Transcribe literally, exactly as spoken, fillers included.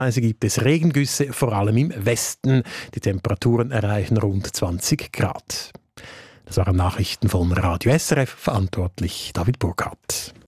Also gibt es Regengüsse, vor allem im Westen. Die Temperaturen erreichen rund zwanzig Grad. Das waren Nachrichten von Radio S R F, verantwortlich David Burkhardt.